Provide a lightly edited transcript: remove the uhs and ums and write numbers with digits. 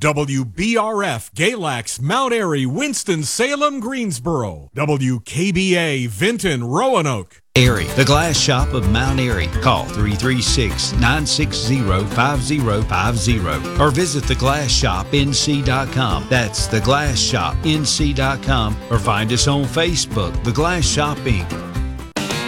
WBRF, Galax, Mount Airy, Winston-Salem, Greensboro. WKBA, Vinton, Roanoke. Airy, the Glass Shop of Mount Airy. Call 336-960-5050 or visit theglassshopnc.com. That's theglassshopnc.com or find us on Facebook, The Glass Shop Inc.